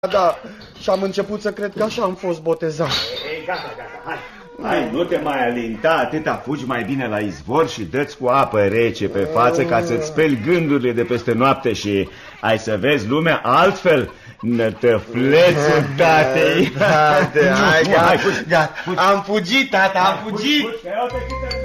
Da, și am început să cred că așa am fost botezat. Ei, gata, hai, nu te mai alinta, atâta fugi mai bine la izvor și dă-ți cu apă rece pe față ca să-ți speli gândurile de peste noapte și ai să vezi lumea altfel. Nătăflețul tatei. Hai, gata, am fugit, tata, am fugit.